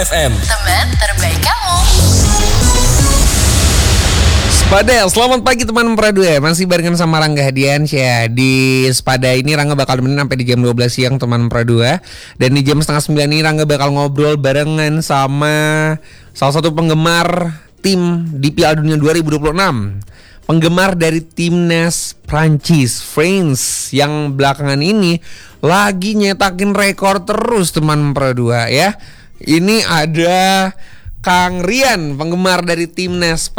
FM, teman terbaik kamu. Spada, selamat pagi teman Pra 2. Masih barengan sama Rangga Hadiansyah. Di Spada ini Rangga bakal nemenin sampai di jam 12 siang teman Pra 2. Dan di jam setengah 9 ini Rangga bakal ngobrol barengan sama salah satu penggemar tim di Piala Dunia 2026. Penggemar dari timnas Prancis, France, yang belakangan ini lagi nyetakin rekor terus teman Pra 2 ya. Ini ada Kang Rian, penggemar dari timnas